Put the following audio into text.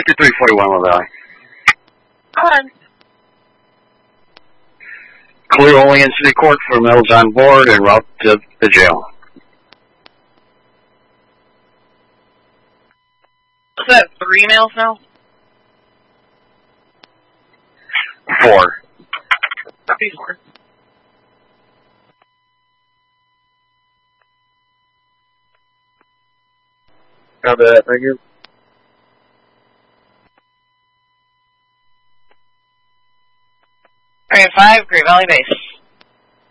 5341 La Valley. On. Clear only in City Court for Mills on board and route to the jail. Is that 3 males now? 4. Copy 4. Copy that, thank you. Area 5, Great Valley Base.